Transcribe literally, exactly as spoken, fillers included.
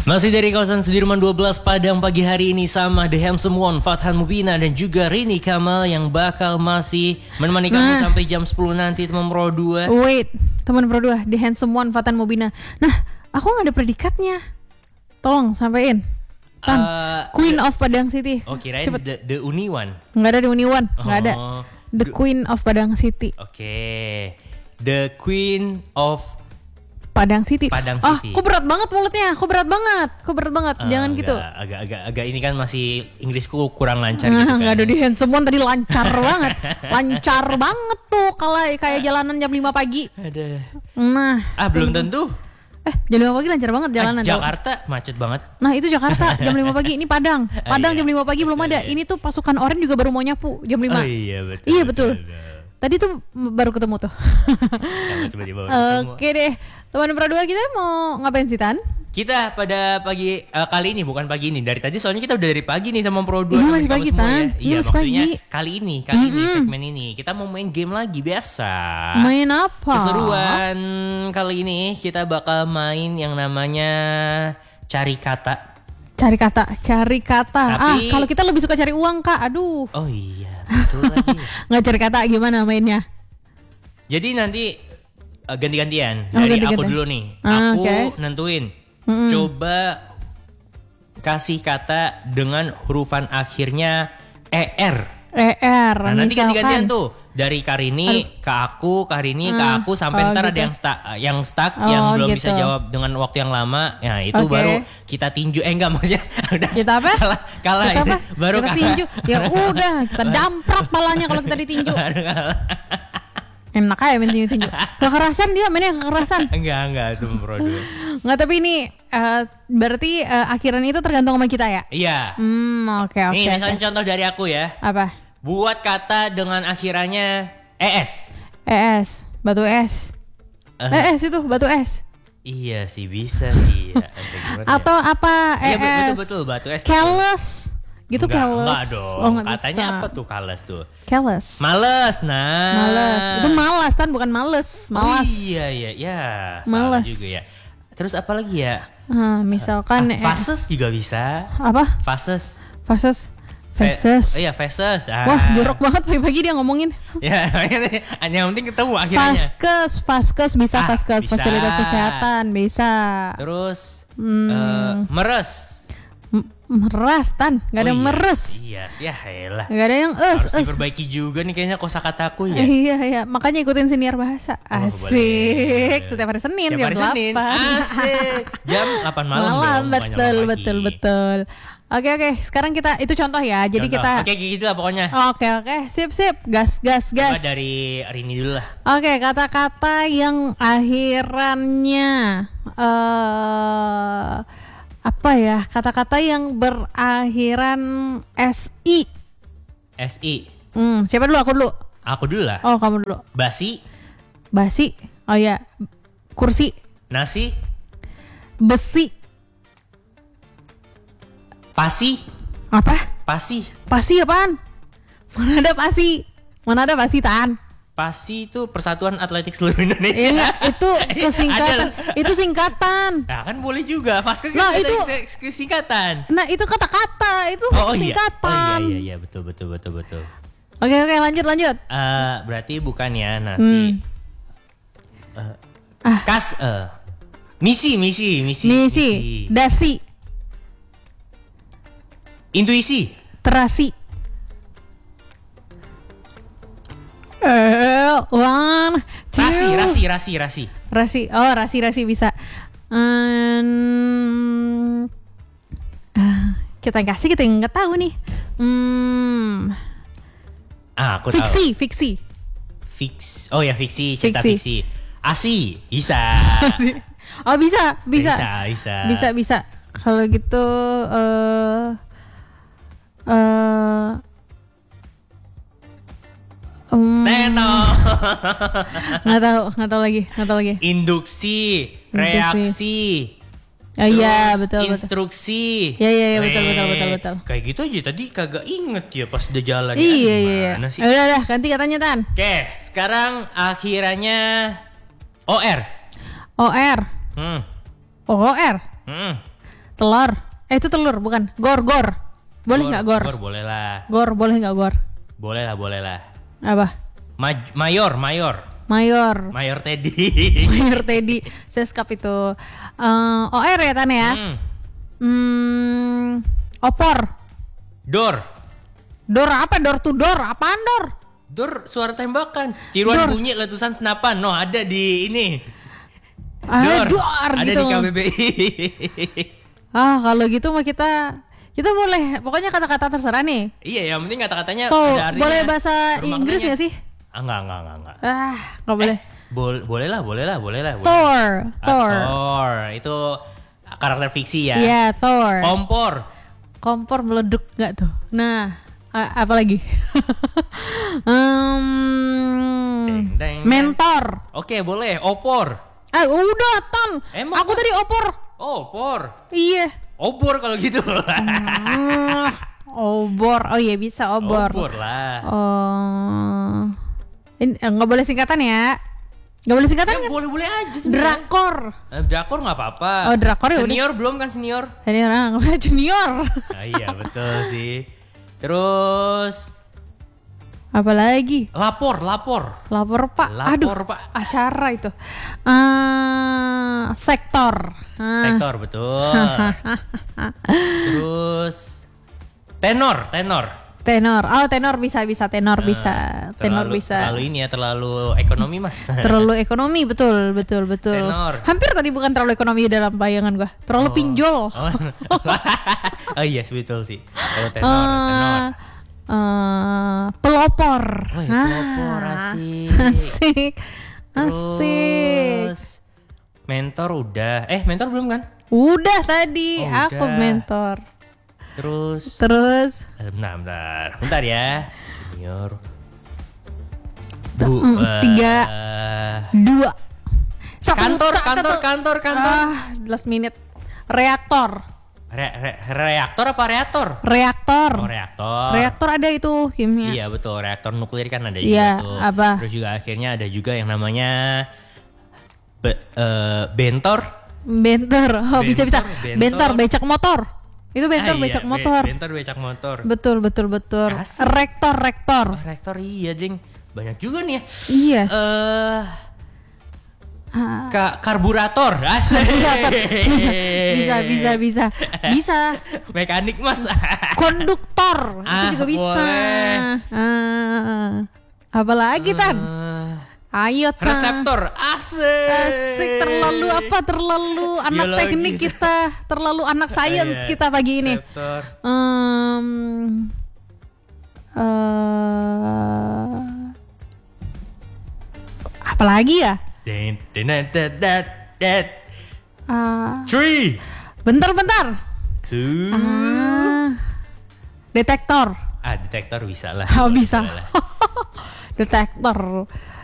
Masih dari kawasan Sudirman dua belas Padang pagi hari ini sama The Handsome One Fathan Mubina dan juga Rini Kamal yang bakal masih menemani kamu Nah. sampai jam sepuluh nanti teman Pro dua. Wait, teman Pro dua, The Handsome One Fathan Mubina. Nah, aku gak ada predikatnya. Tolong sampein. Tan, Uh, Queen of Padang City. Oh kirain Cepet. the, the Uniwan. Nggak ada di Uniwan, nggak ada. Oh. The Queen of Padang City. Oke, The Queen of Padang City. Padang Ah, City. kok berat banget mulutnya? Kok berat banget? Kok berat banget? Uh, Jangan agak, gitu. Agak agak agak ini kan masih Inggrisku kurang lancar Nah, gitu kan. nggak ada di Handsome One tadi lancar banget. Lancar banget tuh kalau kayak jalanan jam lima pagi. Ada. Nah, Ah belum tentu. eh jam lima pagi lancar banget jalanan. Ah, tau. Jakarta macet banget. Nah itu Jakarta jam lima pagi. Ini Padang. Padang iya. jam lima pagi belum ada. Ini tuh pasukan oranye juga baru mau nyapu jam lima. Oh iya betul. Iya betul. Tadi tuh baru ketemu tuh. Jangan tiba-tiba baru ketemu. Oke deh. Teman Pro dua kita mau ngapain sih Tan? Kita pada pagi eh, kali ini bukan pagi ini dari tadi soalnya kita udah dari pagi nih teman Pro dua. Iya, nemenin masih kamu pagi, semua Tan. ya. Iya, Iya masih maksudnya pagi. kali ini kali ini segmen ini kita mau main game lagi biasa. Main apa? Keseruan kali ini kita bakal main yang namanya cari kata. Cari kata, cari kata. Tapi- Ah, kalau kita lebih suka cari uang Kak. Aduh. Oh iya betul lagi. Nggak cari kata gimana mainnya? Jadi nanti eh, ganti-gantian Oh, dari ganti-gantian. aku dulu nih. Ah, aku oke. nentuin. Mm-mm. Coba kasih kata dengan hurufan akhirnya er. E R. Nah nanti misalkan. ganti-gantian tuh dari Karini ke aku, Karini ke Ah, aku sampai oh, ntar ada gitu. yang stuck, yang stuck Oh, yang belum gitu. bisa jawab dengan waktu yang lama. Nah itu Oke. baru kita tinju. Eh enggak maksudnya udah Kita apa? kalah, kalah Kita itu. apa? Baru kita kalah. tinju. Ya udah, kita damprak palanya kalau kita ditinju. Baru kalah. Enak aja main tinju-tinju. Kekerasan dia mainnya kekerasan. Enggak enggak itu produk. Nggak, tapi ini eh, berarti eh, akhiran itu tergantung sama kita ya? Iya. Hmm, oke oke. Nih misalnya oke. contoh dari aku ya. Apa? Buat kata dengan akhirannya es. E S, batu es. Eh. E S itu batu es. Iya sih bisa sih ya. Atau gimana ya? Atau apa? Iya E S. betul betul batu es. betul. Careless. Gitu Enggak, careless. enggak dong. Oh, nggak Katanya bisa. apa tuh careless tuh? Careless. Males, nah. Males. Itu malas kan bukan males. Malas. Oh, iya iya ya. Males. Salah juga ya. Terus apa lagi ya? Ah, misalkan Ah, eh, fases juga bisa. apa? Fases. Fases. Fe- Fases. Oh iya fases. Ah. Wah, jorok banget pagi-pagi dia ngomongin. Ya, yang penting ketemu akhirnya. Faskes, Faskes bisa Ah, Faskes, bisa. fasilitas kesehatan bisa. Terus Hmm. eh, meres. M- meres Tan, nggak ada Oh, iya. meres. Iya, ya elah. Nggak ada yang es, Harus es. diperbaiki juga nih kayaknya kosakataku ya. Iya iya, makanya ikutin siniar bahasa. Oh, Asik. boleh. Setiap hari Senin Tiap jam hari Senin. delapan. Asik. Jam delapan malam, Malam, dong, bukan jam betul delapan betul pagi. betul. Oke oke, sekarang kita itu contoh ya. Jadi Contoh. kita Oke kayak gitu lah pokoknya. Oke oke, sip sip, gas gas Coba gas. dari Rini dulu lah. Oke, kata-kata yang akhirannya eh apa ya? Kata-kata yang berakhiran S I. S I. Hmm, siapa dulu? Aku dulu. Aku dulu lah. Oh, kamu dulu. Basi, Basi. Oh ya. Kursi. nasi, Besi. pasi, Apa? pasi. Pasi apaan? Mana ada pasi? Mana ada pasi Tan? Pasi itu Persatuan Atletik Seluruh Indonesia. Iya, itu kesingkatan. Ada. Itu singkatan. Nah kan boleh juga. Faskes Nah, kan itu- ada kesingkatan. Nah, itu kata-kata, itu Oh, oh iya. singkatan. Oh iya iya iya betul betul betul betul. Oke, oke, lanjut lanjut. Eh berarti bukan ya nasi. Eh, Ah. Kas eh misi misi misi Misi, dasi, Intuisi. terasi. Eh, one, two. Rasi rasi rasi rasi. Rasi. Oh, rasi rasi bisa. Hmm, ah, kita kasih kita yang nggak tahu nih. Hmm, Ah aku tahu. fiksi, fiksi. Fix. Oh ya fiksi, cerita Fiksi. fiksi. Asi, bisa. Oh bisa, bisa, Bisa, bisa. bisa, bisa. Kalau gitu, eh, eh, um, Neno. nggak tahu, nggak tahu lagi, nggak tahu lagi. Induksi, reaksi. Oh iya, terus betul, betul. Instruksi. Iya, iya, iya, betul, Eh, betul, betul, betul. Kayak gitu aja tadi kagak inget ya pas udah jalan. Iya, iya, iya. Gimana sih? Udah, udah, ganti katanya Tan. Oke, sekarang akhirannya O R. O R, Hmm. O R, Hmm. Telur. Eh itu telur bukan. Gor gor. Boleh nggak gor? Gor boleh lah. Gor boleh nggak gor? Boleh lah, boleh lah. Apa? Maj- mayor, mayor. Mayor. Mayor Teddy. Mayor Teddy. Seskap itu. Uh, O R ya Tan ya? Hmm. Hmm, opor. Dor. Dor apa? Door to door. Apaan dor? Dor suara tembakan. Tiruan Dor. bunyi letusan senapan. No, ada di ini. Ah, Dor. dor Ada gitu. di K B B I. Ah, kalau gitu mah kita kita boleh pokoknya kata-kata terserah nih. Iya, yang penting kata-katanya Tuh, ada artinya. boleh bahasa bermaknanya. Inggris gak sih? Ah, enggak, enggak, enggak, enggak. Ah, nggak boleh. Bol- boleh lah, boleh lah, boleh lah. boleh. Thor, Ah, Thor. Thor. Itu karakter fiksi ya. Iya, Thor. Kompor. Kompor meleduk nggak tuh? Nah, a- apa lagi? um, Deng, deng, mentor. Oke, boleh. Opor. Ah, udah Tan. Emang Aku apa? tadi opor. Opor. Iya. Obor kalau gitu. Hmm, obor. Oh iya bisa obor. Obor lah. Oh. Ini eh, nggak boleh singkatan ya? Nggak boleh singkatan Ya, kan? boleh-boleh aja sebenarnya. Drakor. Eh, Drakor nggak apa-apa. Oh, drakor ya udah. Senior belum kan senior? Senior, ah, nggak boleh junior. Ah, iya betul sih. Terus Apa lagi? lapor, lapor. Lapor Pak. Lapor, Aduh, Pak. acara itu. Eh, sektor. Ah. Sektor betul. Terus tenor, tenor. Tenor. Oh, tenor bisa bisa tenor Nah, bisa. Tenor terlalu- bisa. Terlalu ini ya, terlalu ekonomi mas. Terlalu ekonomi, betul, betul, betul. Tenor. Hampir tadi bukan terlalu ekonomi dalam bayangan gua. Terlalu Oh. pinjol. Oh, oh iya betul sih. Kalau tenor, Eh, tenor. eh, pelopor. Oh iya, pelopor, asik. Asik. Asik. Terus mentor udah. Eh mentor belum kan? Udah tadi, Oh, aku udah. mentor. Terus Terus eh, bentar, bentar, bentar ya. Senior. Bu, Mm, eh, tiga. dua. Satu, kantor, satu. kantor, kantor, kantor. Ah, last minute. Reaktor. Re- re- reaktor apa reaktor? Reaktor. Oh, reaktor. Reaktor ada itu kimia. Iya betul, reaktor nuklir kan ada Iya, juga tuh. apa? Terus juga akhirnya ada juga yang namanya be- eh, bentor. Bentor. Oh, bisa bisa. Bentor, Bentor, bentor. becak motor. Itu bentor Ah, iya, becak be- motor. Bentor becak motor. Betul, betul, betul. Asik. Rektor, rektor. Oh, reaktor iya, Jeng. Banyak juga nih ya. Iya. Eh Ah, ka- karburator. Asik. bisa, bisa, bisa, bisa. Bisa. Mekanik, Mas. Konduktor. Ah, Itu juga bisa. boleh. Ah. Apalagi Tan? Eh, Ayo Tan. reseptor. Asik. Asik, terlalu apa? Terlalu anak Biologis. teknik kita, terlalu anak sains Iya, kita pagi ini. reseptor. Em, eh, apalagi ya? Den, den, den, den, den, den. Ah, Three, bentar-bentar. two. Ah, detektor. Ah, detektor bisa lah. Oh Boleh, bisa. boleh lah. Detektor.